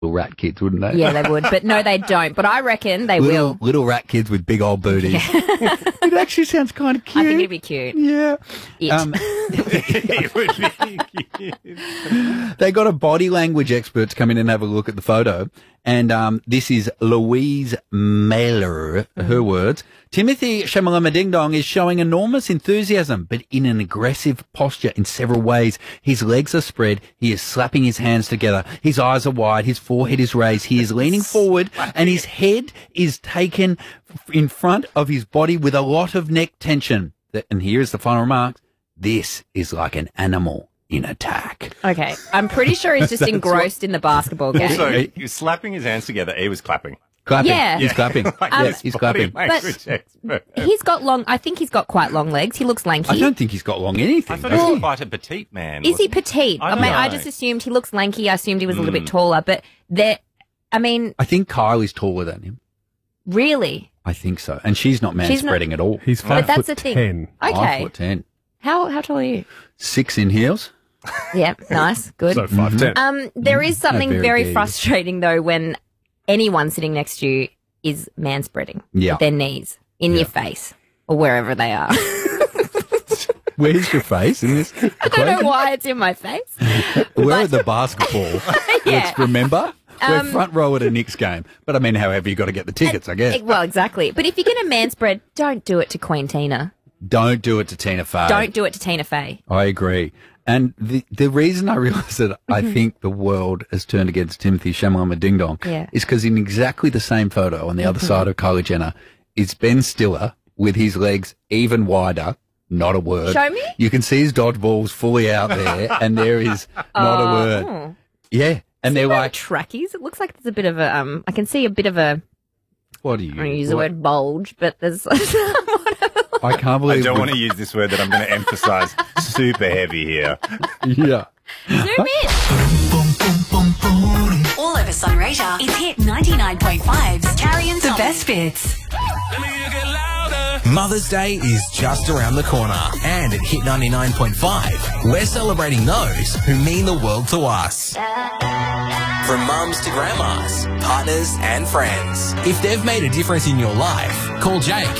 little rat kids, wouldn't they? Yeah, they would. But no, they don't. But I reckon they will. Little rat kids with big old booties. It actually sounds kind of cute. I think it'd be cute. Yeah. It would be cute. They got a body language expert to come in and have a look at the photo. And this is Louise Mailer, her words. Timothy Shamalama Ding Dong is showing enormous enthusiasm, but in an aggressive posture in several ways. His legs are spread. He is slapping his hands together. His eyes are wide. His forehead is raised. He is leaning forward and his head is taken in front of his body with a lot of neck tension. And here is the final remark. This is like an animal in attack. Okay. I'm pretty sure he's just engrossed in the basketball game. So he was slapping his hands together. He was clapping. Clapping. Yeah. He's clapping. He's clapping. He's got I think he's got quite long legs. He looks lanky. I don't think he's got long anything. I thought he was quite a petite man. Is he petite? I don't know. I just assumed he looks lanky. I assumed he was a little bit taller, but I think Kyle is taller than him. Really? I think so. And she's not man-spreading at all. He's 5'10". But that's the thing. Okay. 5'10". How tall are you? 6 in heels. Yeah, nice, good. So 5'10". There is something very very big. frustrating though when anyone sitting next to you is man spreading Yeah. with their knees in your face or wherever they are. Where's your face in this? I don't know why it's in my face. We're at the basketball. Yeah. Let's remember. We're front row at a Knicks game. But I mean, however, you've got to get the tickets, I guess. Well, exactly. But if you're going to man spread, don't do it to Queen Tina. Don't do it to Tina Fey. Don't do it to Tina Fey. I agree. And the reason I realise that I think the world has turned against Timothy Shamalama Ding Dong is because in exactly the same photo on the other side of Kylie Jenner is Ben Stiller with his legs even wider. Not a word. Show me. You can see his dodgeballs fully out there, and there is not a word. Yeah. And they're like trackies. It looks like there's a bit of a, I can see a bit of a, what do you I'm going to use the word bulge, but there's I can't believe I don't want to use this word that I'm going to emphasize super heavy here. Yeah. Zoom in. All over Sunraysia, it's Hit 99.5's Carrie and The best bits. Mother's Day is just around the corner, and at Hit 99.5, we're celebrating those who mean the world to us. From mums to grandmas, partners and friends. If they've made a difference in your life, call Jake